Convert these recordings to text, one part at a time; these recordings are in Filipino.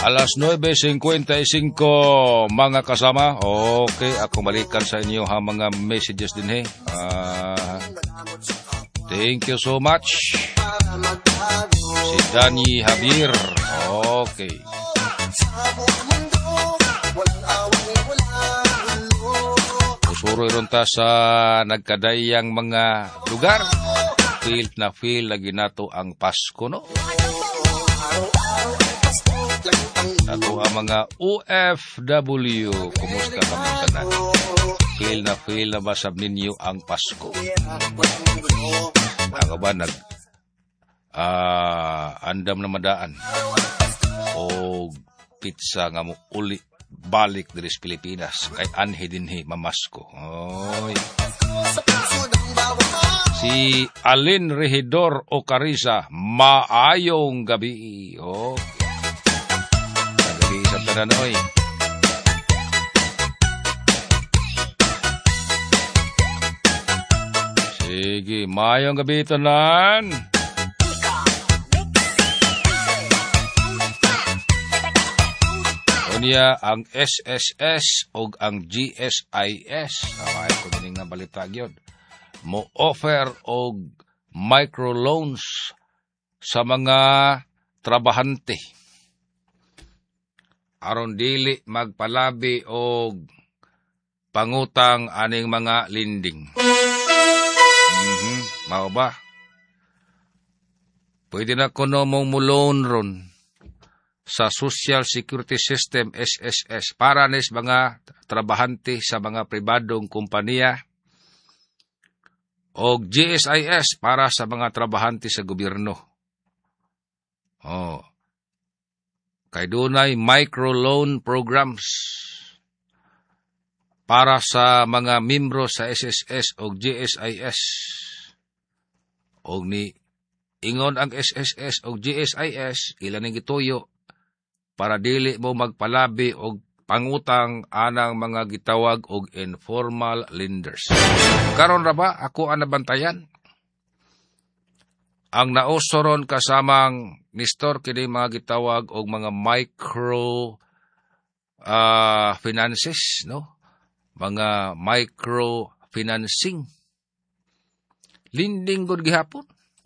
Alas 9:55 mga kasama. Okay, ako balikan sa inyo ha mga messages din thank you so much. Si Danny Javier. Okay. Usuro ron ta sa nagkadayang mga lugar. Feel na feel lagi nato ang Pasko, no? Ato ang mga OFW, kumusta kami tanan? Feel na ba sab ninyo ang Pasko? Ako ba andam na madaan o pizza nga mo uli balik diri sa Pilipinas kay anhi dinhi mamasko. Oy. Si Alin Regidor Ocarisa, maayong gabi. Okay. Gabi sa tananoy. Sige, maayong gabi tanan. Unya ang SSS o ang GSIS. Ay ko din nga balita gyud. Mo offer og microloans sa mga trabahante. Aron dili magpalabi og pangutang aning mga lending. Mao ba? Pwede na kuno mong mulon ron sa Social Security System SSS para nis mga trabahante sa mga pribadong kompanya o GSIS para sa mga trabahante sa gobyerno. Kay dunay microloan programs para sa mga membro sa SSS o GSIS. O ni ingon ang SSS o GSIS, ilan ang gituyo para dili mo magpalabi og pangutang anang mga gitawag og informal lenders. Karon ra ba ako ang nabantayan? Ang nausoron kasamang Nestor kini mga gitawag og mga micro finances, no? Mga micro financing. Lending gud gihapon.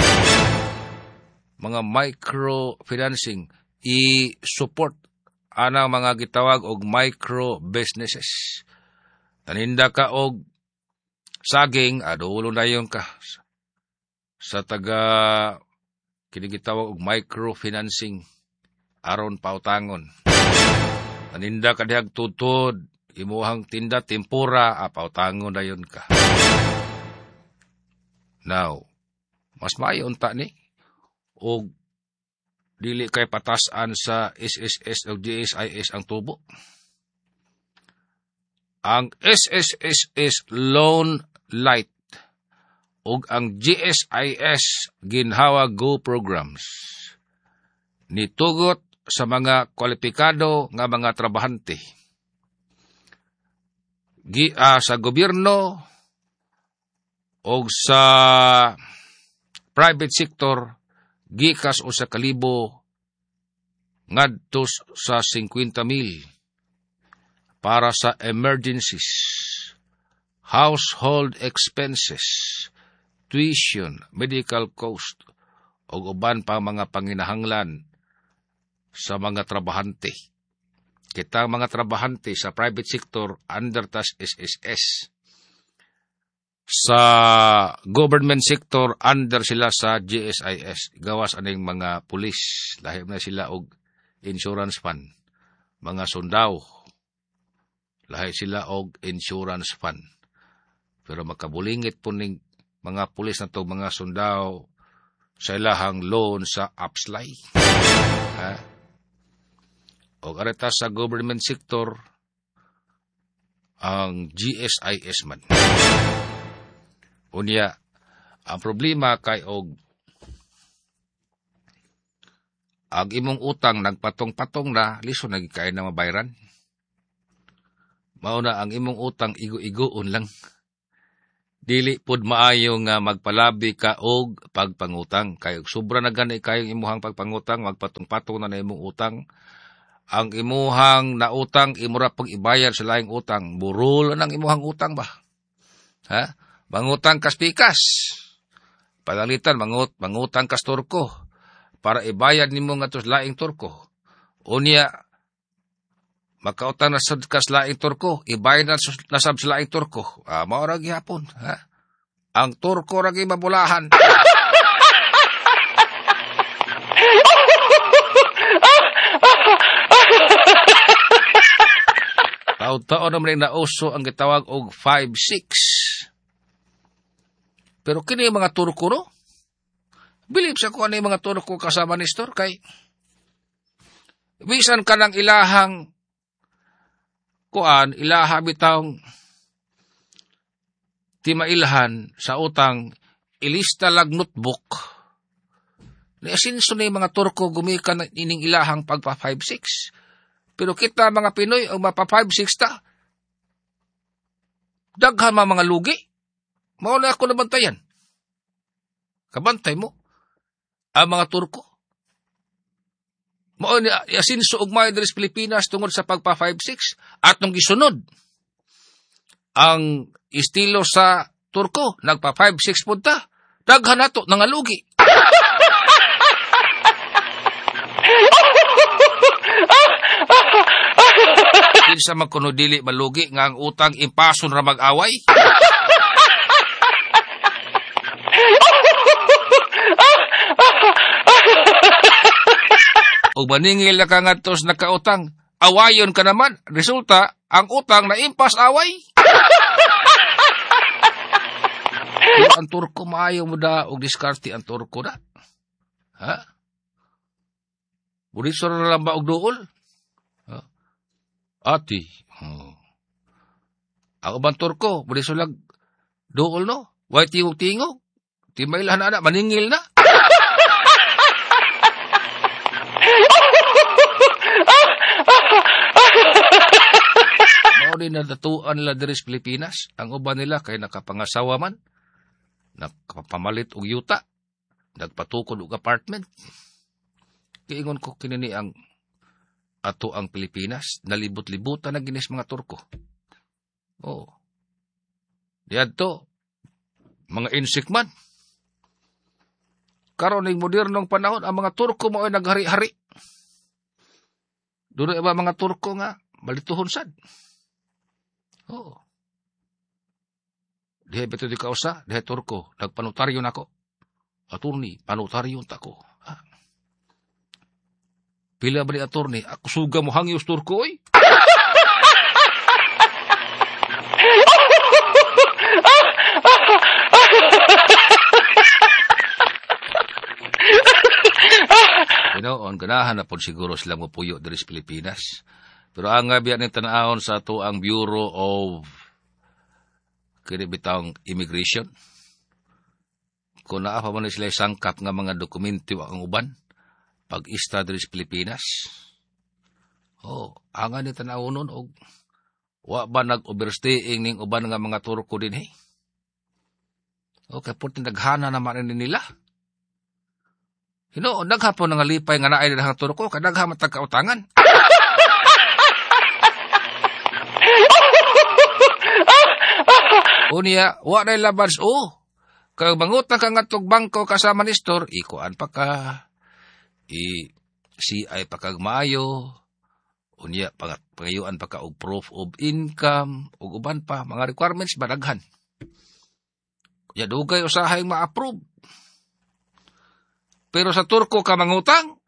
Mga micro financing i-support anang mga gitawag og micro businesses. Taninda ka og saging, adulo na yun ka sa taga kinigitawag og microfinancing aron pautangon. Taninda ka dihag tutod, imuhang tinda tempura, pautangon na yun ka. Now, mas maayo unta ni og dili kay patasan sa SSS o GSIS ang tubo. Ang SSS is loan light ug ang GSIS ginhawa go programs. Nitugot sa mga kwalipikado nga mga trabahante. Sa gobyerno o sa private sector gikas o sa kalibo ngadto sa 50,000 para sa emergencies, household expenses, tuition, medical cost, o uban pa mga panginahanglan sa mga trabahante. Kita mga trabahante sa private sector under tas SSS. Sa government sector, under sila sa GSIS. Gawas aning mga pulis. Lahib na sila og insurance fund. Mga sundaw. Lahib sila og insurance fund. Pero makabulingit po ning mga pulis na to, mga sundaw, sa ilahang loan sa APSLAY. O kareta sa government sector, ang GSIS man. Unya, ang problema kay og ang imong utang nagpatong-patong na, liso nagikain na mabayran. Mauna ang imong utang igo-igoon lang. Dili pod maayo nga magpalabi ka og pagpangutang. Kay sobra na gani kayong imuhang pagpangutang, magpatong-patong na imong utang. ang imuhang nautang, imura pag ibayad sa laing utang. Burol ang imuhang utang ba? Ha? Mangutang kas pikas. Palalitan, mangutang kas turko. Para ibayad nimo nga tos laing turko. Unya, makautang na sad kas laing turko, ibayad na sab sa laing turko. Maura gihapon. Ha? Ang turko ragi mabulahan. Taon-taon naman na nauso ang gitawag og 5-6. Pero kini mga turko no? Bilib sa kuan ni mga turko kasama ni Store kay bisan ka ng ilahang kuan, ilaha bitawng timailhan sa utang, ilista lag notebook. Nasinso na yung mga turko gumikan ining ilahang pagpa 5-6. Pero kita mga Pinoy, ang mapa 5-6 ta, daghan mga lugi. Mauna ako nabantayan. Kabantay mo. Ang mga turko. Mauna, yasinso ugmay dari sa Pilipinas tungod sa pagpa 5-6. At nung gisunod, ang estilo sa turko, nagpa 5-6 punta, daghan nato, nangalugi. Kinsa man kuno dili malugi nga ang utang impason ra mag-away. O maningil na ka ngadtos nakautang, awayon ka naman. Resulta, ang utang na impas away. Ang turko maayo mo da og diskarte ang turko da. Ha? Burisor na lang ba og duol? Ati. Ako bang turko? Burisor lang duol no? Way tingog-tingog. Timaylahan na maningil na. Mao din natatuan nila diri sa Pilipinas. Ang uban nila kay nakapangasawa man. Nakapamalit og yuta. Nagpatukod og apartment. Kiingon ko kinini ang ato ang Pilipinas, nalibot-libutan na ginis mga turko. Oo. Diadto, mga insik man. Karon ning modernong panahon, ang mga turko mo ay naghari-hari. Doon ba mga turko nga, balituhon sad. Oo. Dihay beto di kausa, dihay turko, nagpanutaryo na ako. Attorney, panutaryo tako. Pila ba ni attorney? Ako suga mo hangyos turko, oy. Ganahan na po siguro sila mo puyo dari sa Pilipinas. Pero ang biyan ng tanahon sa ito ang Bureau of kinibitang Immigration. Kung naafa mo na sila sangkap nga mga dokumento ang uban, pag-ista diri sa Pilipinas. Angan ni tanaw nun, wa ba nag-overstaying ning uban nga mga turko din, eh? Okay, puti naghana naman nila. Naghapon nga lipay nga naay ng turko, kadagha matag kautangan. Unya, wa na labas, kag mangutang ka nga tog bangko kasama ni Store, ikuan pa ka. CI pa kag maayo, unya pangayuan pa ka og proof of income, ug uban pa mga requirements badaghan. Ya dugay usahay ma-approve. Pero sa turko ka mangutang,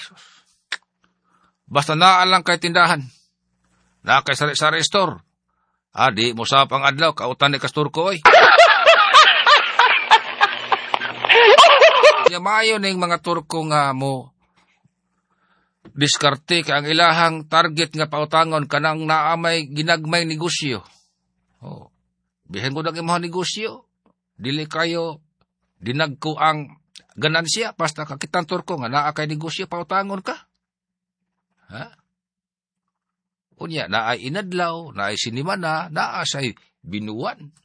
basta naa lang kay tindahan. Na kay sari-sari store. Di mo sa pang adlaw kautan ni kas turko oy. Ya maayo ning mga turko nga mo diskarte ka ang ilahang target nga pautangon kanang naamay ginagmay negosyo. Bihen ko nang imong negosyo, dili kayo dinagko ang ganansya basta kakitang turko nga naa kay negosyo pautangon ka. Ha? Unya naay inadlaw, naay sinimana, naa say binuwan.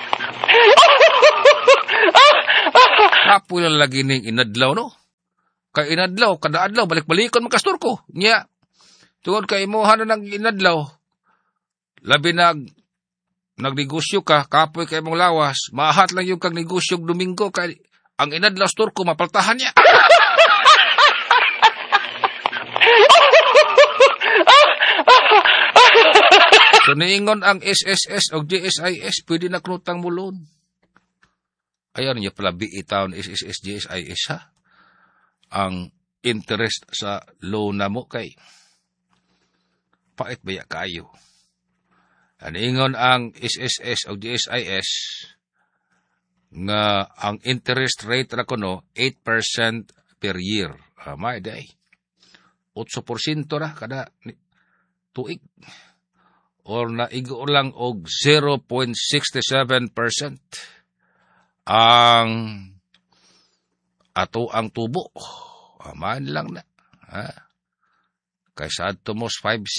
Kapoy lang lagi ning inadlaw no. Kay inadlaw, kada adlaw, balik-balikon magkastor ko. Nya, tungod kay imuhan na ng inadlaw, labi nagnegosyo ka, kapoy kay mong lawas, maahat lang yung kang negosyo Domingo, kay ang inadlaw store ko, mapaltahan niya. So, niingon ang SSS o GSIS, pwede na knutang mo loan. Ayan niya pala, BE-Town, SSS, GSIS, ha? Ang interest sa loan na mo kay pait baya kayo. Niingon ang SSS o GSIS nga ang interest rate na kuno 8% per year. May day. 8% na kada tuig. Or naigo lang og 0.67% ang ato ang tubo. Man lang na. Kaysa adto mos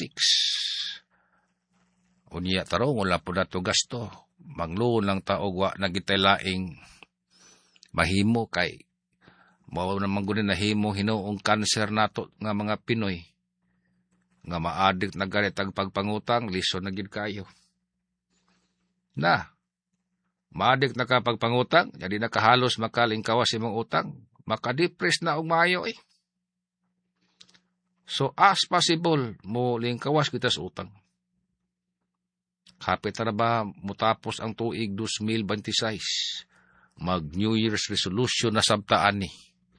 5-6. Unya tarong wala po na to gasto. Mangloon lang taog wa nagitay laing mahimo kay mao naman gunin na himo hinuong kanser nato nga mga Pinoy nga maadik na galit ang pagpangutang liso na gid kayo. Na maadik na ka pagpangutang, jadi nakahalos makalingkawas imong utang, makadepress na og maayo eh. So as possible mo lingkawas kita sa utang. Kapit na ba mutapos ang tuig 2026, mag New Year's resolution na sabtaan ni.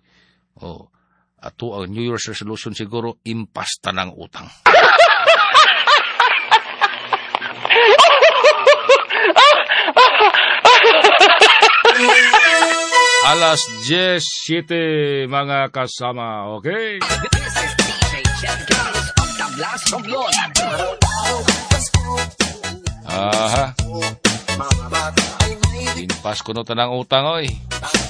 Ato ang New Year's resolution siguro impasta ng utang. Alas 10:07 mga kasama, okay? Aha. Impas ko no tanang utang, oy.